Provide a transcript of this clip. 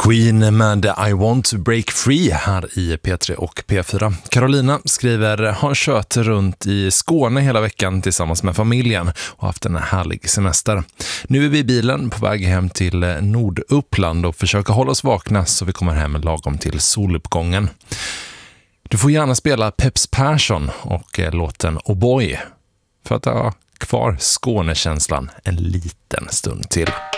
Queen med I Want to Break Free här i P3 och P4. Carolina skriver, har kört runt i Skåne hela veckan tillsammans med familjen och haft en härlig semester. Nu är vi i bilen på väg hem till Norduppland och försöker hålla oss vakna så vi kommer hem lagom till soluppgången. Du får gärna spela Peps Persson och låten Oh Boy för att ha kvar Skånekänslan en liten stund till.